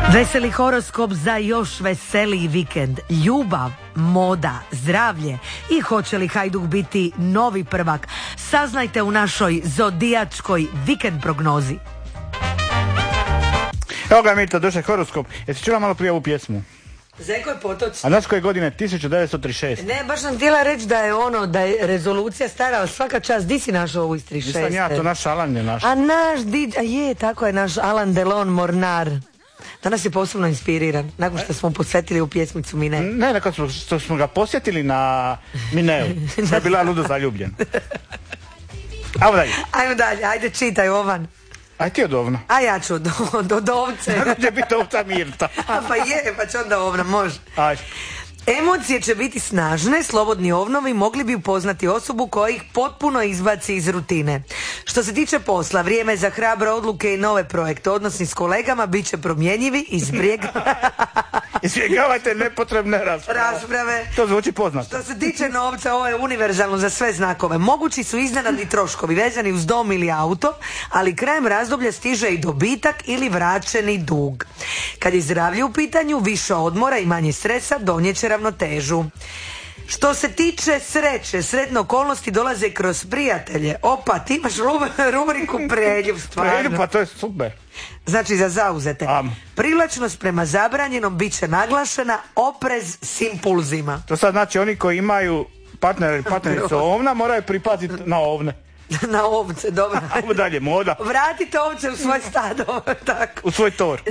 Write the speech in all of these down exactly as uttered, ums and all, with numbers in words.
Veseli horoskop za još veseliji vikend. Ljubav, moda, zdravlje i hoće li Hajduk biti novi prvak? Saznajte u našoj zodijačkoj vikend prognozi. Evo ga, Mirta, došao horoskop. Jesi čula malo prije ovu pjesmu? Zeko je potoci. A znaš koje godine? tisuću devetsto trideset šeste. Ne, baš sam htjela reći da je ono, da je rezolucija stara, svaka čast. Di si našao ovu iz trideset šeste? Nisam ja, to naš Alan je naš. A naš, di, a je, tako je, naš Alan Delon Mornar. Danas je posebno inspiriran, nakon što smo posvetili u pjesmicu Mine. Ne, nakon smo, što smo ga posjetili na Mineu. Da je bila ludo zaljubljen. Ajmo dalje. Ajmo dalje, ajde čitaj, Ovan. Aj ti od ovna. A ja ću od, od, od ovce. Kako će biti ovca Mirta? A pa je, pa će onda ovna, može. Ajde. Emocije će biti snažne, slobodni ovnovi mogli bi upoznati osobu koja ih potpuno izbaci iz rutine. Što se tiče posla, vrijeme za hrabre odluke i nove projekte. Odnosi s kolegama bit će promjenjivi, izbrijeg... Izbjegavajte nepotrebne rasprave. rasprave. To zvuči poznato. Što se tiče novca, ovo je univerzalno za sve znakove. Mogući su iznenadni troškovi vezani uz dom ili auto, ali krajem razdoblja stiže i dobitak ili vraćeni dug. Kad je zdravlje u pitanju, više odmora i manje stresa donijet će ravnotežu. Što se tiče sreće, sretne okolnosti dolaze kroz prijatelje. Opa, ti imaš rubriku preljub, stvarno. Preljub, pa to je super. Znači za zauzete. Am. Privlačnost prema zabranjenom bit će naglašena, oprez s impulzima. To sad znači oni koji imaju partner ili partnericu ovna moraju pripaziti na ovne. Na ovce, dobro. Ajmo dalje, moda. Vratite ovce u svoj stado, tako. U svoj tor.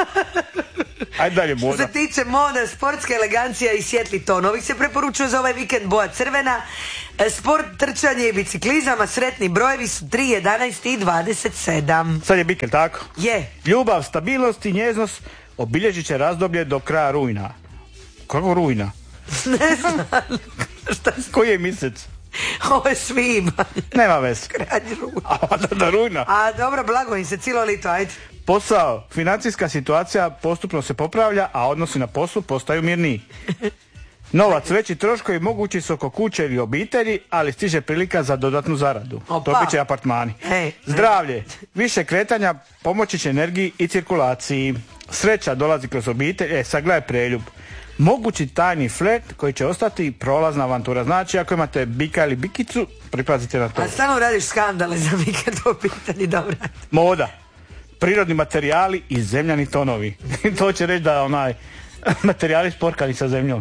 Ajde dalje, moda. Što se tiče moda, sportska elegancija i svjetli tonovi se preporučuje za ovaj vikend, boja crvena. Sport, trčanje i biciklizama, sretni brojevi su tri, jedanaest i dvadeset sedam. Sad je vikend, tako? Je. Ljubav, stabilnost i njeznost obilježit će razdoblje do kraja rujna. Kako rujna? Ne znam. Šta si? Koji je mjesec? Ovo je svibanj. Nema veze. Kraj rujna. A da, da rujna. A dobro, blago im se cijelo lito, ajde. Posao, financijska situacija postupno se popravlja, a odnosi na poslu postaju mirniji. Novac, veći troškovi mogući su oko kuće ili obitelji, ali stiže prilika za dodatnu zaradu. Opa. To bit će apartmani. Ej, Zdravlje, više kretanja pomoći će energiji i cirkulaciji. Sreća dolazi kroz obitelj. E, sad gledaj preljub. Mogući tajni flirt koji će ostati prolazna avantura. Znači, ako imate bika ili bikicu, pripazite na to. a stano radiš skandale za vikend u obitelji, dobro. Moda, prirodni materijali i zemljani tonovi. To će reći da onaj materijali sporkani sa zemljom.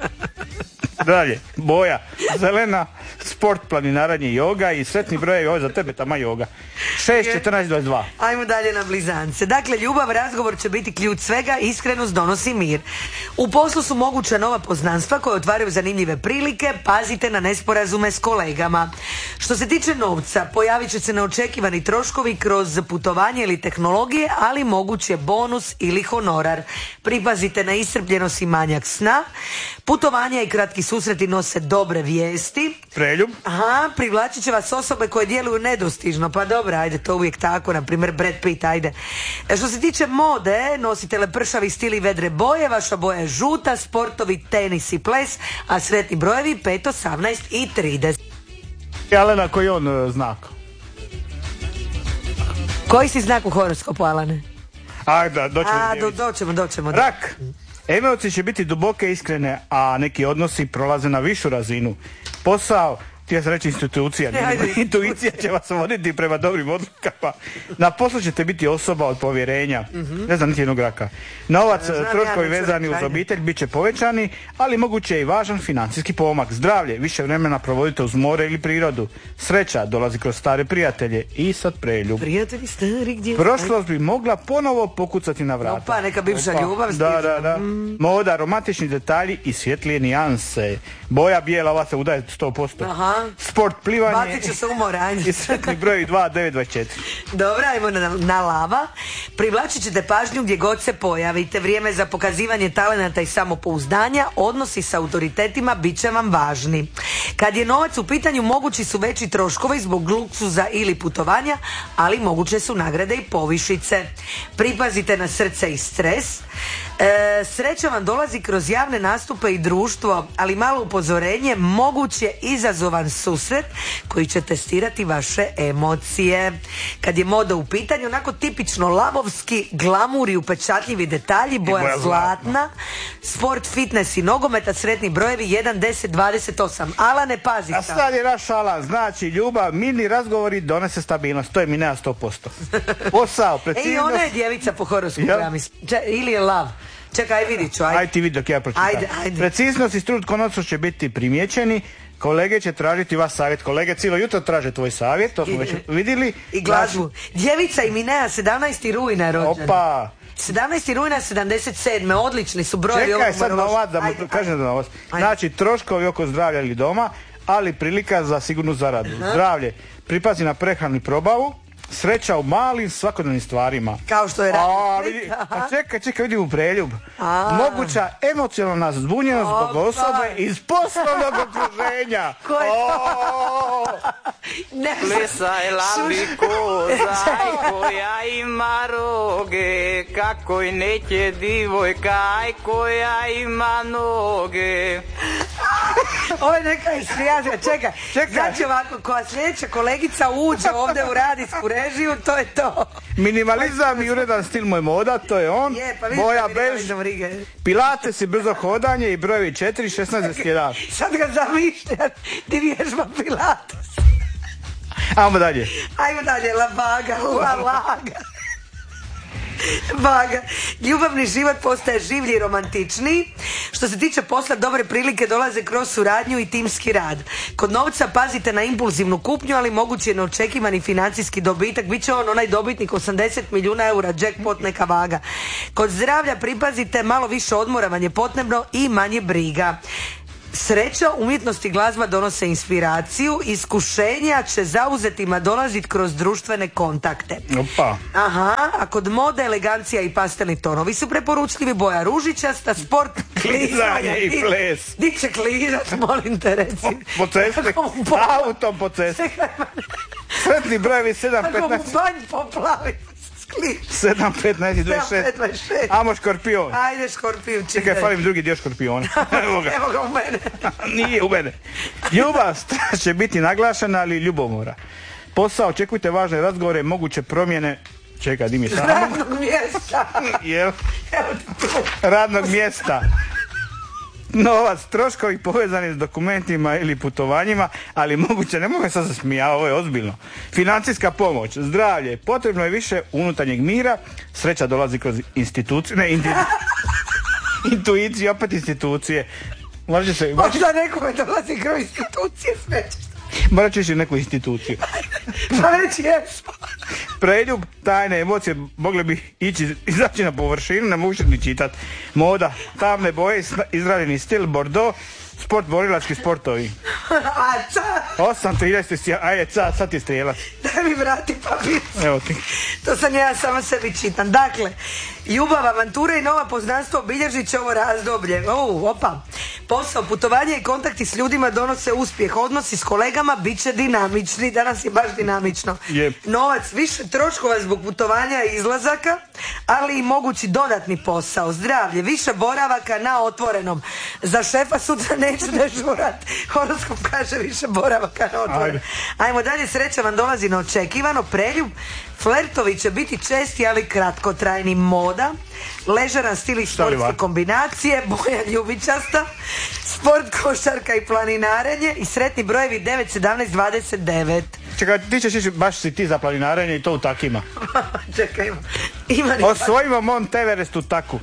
Dalje, boja, zelena, sport, planinaranje i joga i sretni brojevi, ovo je za tebe tama joga. šest, četrnaest, dvadeset dva. Ajmo dalje na blizance. Dakle, ljubav, razgovor će biti ključ svega, iskrenost donosi mir. U poslu su moguća nova poznanstva koje otvaraju zanimljive prilike, pazite na nesporazume s kolegama. Što se tiče novca, pojavit će se neočekivani troškovi kroz putovanje ili tehnologije, ali moguć je bonus ili honorar. Pripazite na iscrpljenost i manjak sna. Putovanja i kratki susreti nose dobre vijesti. Preljub. Aha, privlačit će vas osobe koje djeluju nedostižno, pa dobro, ajde, to uvijek tako, na primjer Brad Pitt, ajde. E, što se tiče mode, nosite lepršavi stil i vedre boje, vaša boja je žuta, sportovi, tenis i ples, a sretni brojevi pet, osamnaest i trideset. Alena, koji je on uh, znak? Koji si znak u horoskopu, Alane? Ajde, doćemo. A, do, doćemo, doćemo. Rak. Emocije će biti duboke i iskrene, a neki odnosi prolaze na višu razinu. Posao, ti sam reći institucija, Ne, ajde. intuicija će vas voditi prema dobrim odlukama. Na poslu ćete biti osoba od povjerenja. Mm-hmm. Ne znam niti jednog raka. Novac, Znam troškovi ja, vezani uz ajde. obitelj bit će povećani, ali moguće je i važan financijski pomak. Zdravlje, više vremena provodite uz more ili prirodu. Sreća dolazi kroz stare prijatelje i sad preljub. Prijatelji stari gdje... Prošlost bi mogla ponovo pokucati na vrata. Opa, neka bivša Opa. ljubav Da, stiže. da, da. Mm. Moda, romantični detalji i svjetlije nijanse. Boja bijela, ova se udaje sto posto. Aha. Sport, plivanje Bacit ću se u moranje. i sretni broj dva devet dvadeset četiri. Dobro, ajmo na, na lava. Privlačit ćete pažnju gdje god se pojavite. Vrijeme za pokazivanje talenata i samopouzdanja, odnosi s autoritetima bit će vam važni. Kad je novac u pitanju, mogući su veći troškovi zbog luksuza ili putovanja, ali moguće su nagrade i povišice. Pripazite na srce i stres. E, sreća vam dolazi kroz javne nastupe i društvo, ali malo upozorenje, moguće izazovan susret koji će testirati vaše emocije. Kad je moda u pitanju, onako tipično lavovski, glamur i upečatljivi detalji, boja, boja zlatna, sport, fitness i nogometa, sretni brojevi jedan, deset, dvadeset osam. Alane, pazi. A sad je naš Alan, znači ljubav, mirni razgovori donese stabilnost, to je Minea sto posto. Posao, preciznost. E, i ona je djevica po horoskopu, ja mislim. Ili je lav. Čekaj, vidit ću, ajde. Ajde ti vidi dok ja pročitam. Ajde, ajde. Preciznost i strud konačno će biti primijećeni. Kolege će tražiti vas savjet. Kolege cijelo jutro traže tvoj savjet, to smo I, već vidjeli. I glazbu. Djevica i Minea, sedamnaesti rujna je rođena. Opa! sedamnaesti rujna sedamdeset sedme odlični su brojevi. Čekaj sad novac, da mu kažem da novac. Znači, troškovi oko zdravlja ili doma, ali prilika za sigurnu zaradu. Aha. Zdravlje, pripazi na prehranu i probavu. Sreća u malim svakodnevnim stvarima. Kao što je radio. Pa čekaj, čekaj, vidim u preljub. A. Moguća emocionalna zbunjenost zbog osobe iz poslovnog okruženja. Ko je to? Plesaj laviko, zaj koja ima roge, kako i neće divojka, koja ima noge. Ovo je neka istrijaža, čekaj. čekaj. Znači ovako, koja sljedeća kolegica uđe ovdje u radijsku režiju, to je to. Minimalizam i uredan stil moj moda, to je on. Je, pa boja bež, pilates i brzo hodanje i brojevi četiri, šesnaest, deset jedan. Sad ga zamišljam, ti vježba pilates. Ajmo dalje. Ajmo dalje, la vaga, la vaga. Vaga. Ljubavni život postaje življi i romantičniji. Što se tiče posla, dobre prilike dolaze kroz suradnju i timski rad. Kod novca pazite na impulzivnu kupnju, ali mogući je neočekivani financijski dobitak. Biće on onaj dobitnik osamdeset milijuna eura, jackpot, neka vaga. Kod zdravlja pripazite, malo više odmora vam je potrebno i manje briga. Sreća, umjetnost i glazba donose inspiraciju, iskušenja će zauzetima dolaziti kroz društvene kontakte. Opa. Aha, a kod mode, elegancija i pastelni tonovi su preporučljivi, boja ružičasta, sport, klizanje i ples. Di će klizat, molim te reci. Po cesti, autom po cesti. Sretni brojevi sedam, petnaest. Ako mu banj poplavi. sedam, petnaest i dvadeset šest. Amo škorpion. Ajde škorpion. Čekaj, falim drugi dio škorpiona. Evo ga. Evo ga u mene. Nije u mene. Ljubav će biti naglašena, ali ljubomora. Posao, očekujte važne razgovore, moguće promjene. Čekaj, di mi je samo. Radnog mjesta. Jel? Radnog mjesta. Novac, troškovi povezani s dokumentima ili putovanjima, ali moguće, ne mogu sad se smijati, ovo je ozbiljno. Financijska pomoć, zdravlje, potrebno je više unutarnjeg mira, sreća dolazi kroz institucije, ne, inti, intuicije, opet institucije. Može se... Možda nekome dolazi kroz institucije sreća. Morat ću ići u neku instituciju. Pa već jesmo. Preljub, tajne emocije mogle bi ići, izaći na površinu, ne mogu ni čitati. Moda, tamne boje, izraženi stil, bordeaux, sport, borilački sportovi. A ca? osam, trideset, ajde, ca, sad je strijelac. Daj mi vrati papir. Evo ti. To sam ja sama sebi čitam. Dakle, ljubav, avantura i nova poznanstva obilježit će ovo razdoblje. O, opa. Posao, putovanje i kontakti s ljudima donose uspjeh. Odnosi s kolegama bit će dinamični. Danas je baš dinamično. Yep. Novac, više troškova zbog putovanja i izlazaka, ali i mogući dodatni posao. Zdravlje, više boravaka na otvorenom. Za šefa sutra neće dežurat. Horoskop kaže više boravaka na otvorenom. Ajmo dalje, sreća vam dolazi na očekivano. Preljub, flertovi će biti česti, ali kratkotrajni. Moda, ležeran stil i sportske kombinacije, boja ljubičasta, sport, košarka i planinarenje i sretni brojevi devet, sedamnaest, dvadeset devet. Čekaj, ti ćeš ići, baš si ti za planinarenje i to u takima. Čekaj, ima. ima Osvojimo Mont Everest u taku.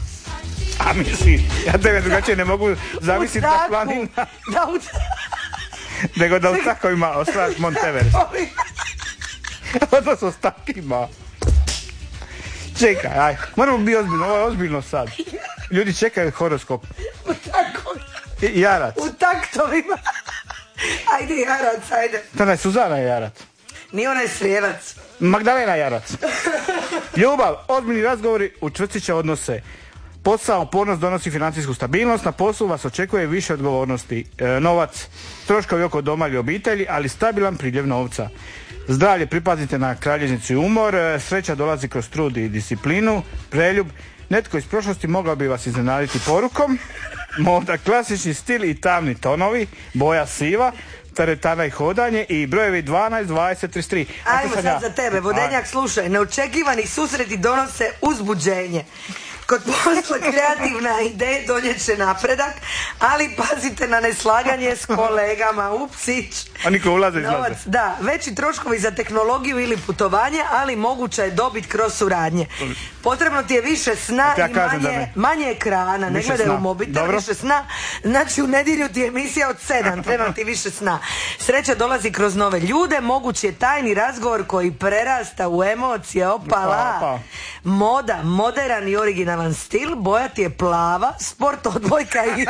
A misli, ja tebe drugačije ne mogu zamisliti da planina. Da u nego da u takovima osvajaš Mont Everest. Odnosno s takima. Čekaj, aj, moramo biti ozbiljno, ovo je ozbiljno sad. Ljudi čekaju horoskop. U takovima. Jarac. U taktovima. Ajde Jarac, ajde. Tada je Suzana Jarac. Nije onaj strijelac. Magdalena Jarac. Ljubav, ozbiljni razgovori učvrstit će odnose. Posao, upornost donosi financijsku stabilnost, na poslu vas očekuje više odgovornosti. E, novac, troškovi oko doma ili obitelji, ali stabilan priljev novca. Zdravlje, pripazite na kralježnicu i umor, e, sreća dolazi kroz trud i disciplinu, preljub, netko iz prošlosti mogao bi vas iznenaditi porukom, moda, klasični stil i tamni tonovi, boja siva, teretana i hodanje i brojevi dvanaest, dvadeset, trideset tri. Ajmo sad ja. Za tebe, Vodenjak, slušaj, neočekivani susreti donose uzbuđenje. Kod posla kreativna ideja donijet će napredak, ali pazite na neslaganje s kolegama. Upsić. A niko ulaze izlaze. Novac, da, veći troškovi za tehnologiju ili putovanje, ali moguća je dobit kroz suradnje. Potrebno ti je više sna ja i manje, manje ekrana. Ne gledaj u mobitel, više sna. Znači u nedjelju ti je emisija od sedam, treba ti više sna. Sreća dolazi kroz nove ljude, mogući je tajni razgovor koji prerasta u emocije. Opala. Opa. Moda, moderan i originalan stil, boja ti je plava, sport, odbojka i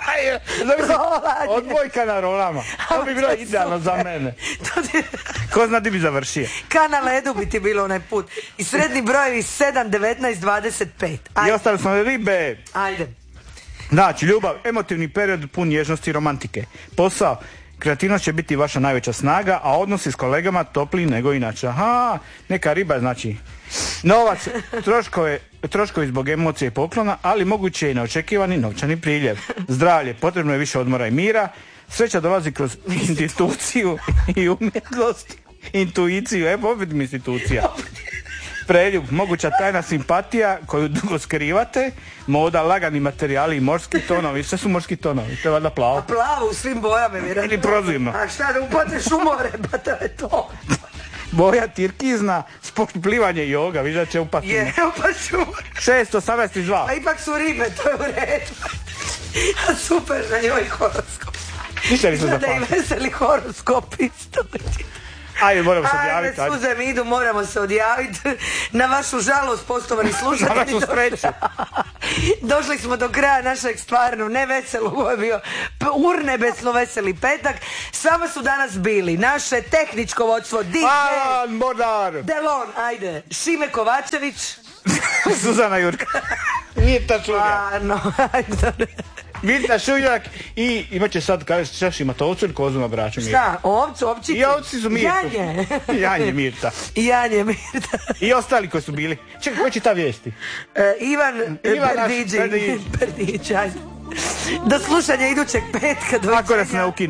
odbojka na rolama. To bi bilo idealno za mene. Ko zna di bi završio. Ka na ledu bi ti bilo onaj put. I srednji brojevi sedam, devetnaest, dvadeset pet. Ajde. I ostali smo ribe. Ajde. Znači, ljubav, emotivni period pun nježnosti i romantike. Posao, kreativnost će biti vaša najveća snaga, a odnosi s kolegama topliji nego inače. Aha, neka riba znači. Novac, troškove, troškovi zbog emocije i poklona, ali moguće je i neočekivani novčani priljev. Zdravlje, potrebno je više odmora i mira. Sreća dolazi kroz instituciju i umjetnost, intuiciju, evo opet mi institucija. Preljub, moguća tajna simpatija koju dugo skrivate, moda, lagani materijali i morski tonovi, sve su morski tonovi, to je valjda plavo. A plavo u svim bojama, vjerojatno. Ili prozirno. A šta da upadneš u more, pa to je to. Boja tirkizna, sport, plivanje i joga, viš da će upati. Je, upati u more. šest, osamnaest, trideset dva. Pa ipak su ribe, to je u redu. A super na njoj horoskop. Ništa nisam zapamtio. Da i veseli horoskop isto. Ajde, moramo se odjaviti. Ajde, suze mi idu, moramo se odjaviti. Na vašu žalost, poštovani slušatelji. Na vašu sreću. Došli smo do kraja našeg stvarno neveselo, ovo je bio urnebesno veseli petak. S vama su danas bili naše tehničko vodstvo D J Alan Bodnar, Delon, ajde, Šime Kovačević, Suzana Jurka, Mirta Šuljak. Stvarno, ajde. Mirta Šuljak i imat će sad, kažeš, češ imati ovcu ili kozu na braću Mirta? Šta, ovcu, ovčicu? I ovci su Mirta. Janje. Janje Mirta. Janje Mirta. I ostali koji su bili. Čekaj, ko će ta vijesti? E, Ivan, Ivan Perdiđi. Perdić, ajde. Do slušanja idućeg petka. Ako nas ne ukinu.